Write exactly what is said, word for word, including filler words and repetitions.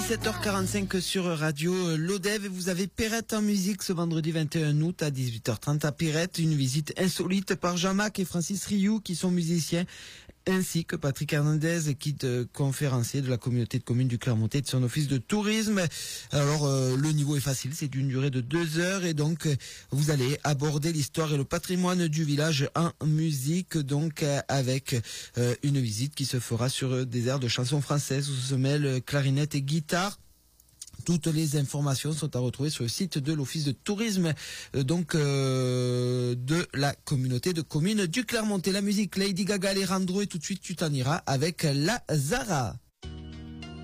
dix-sept heures quarante-cinq sur Radio Lodève et vous avez Perrette en musique ce vendredi vingt et un août à dix-huit heures trente à Perrette, une visite insolite par Jean-Marc et Francis Rioux qui sont musiciens, ainsi que Patrick Hernandez qui est conférencier de la communauté de communes du Clermontais et de son office de tourisme. Alors euh, le niveau est facile, c'est d'une durée de deux heures et donc euh, vous allez aborder l'histoire et le patrimoine du village en musique, donc euh, avec euh, une visite qui se fera sur des airs de chansons françaises où se mêlent clarinette et guitare. Toutes les informations sont à retrouver sur le site de l'office de tourisme euh, donc euh, de la communauté de communes du Clermontais. La musique Lady Gaga, Alejandro, et tout de suite tu t'en iras avec la Zara.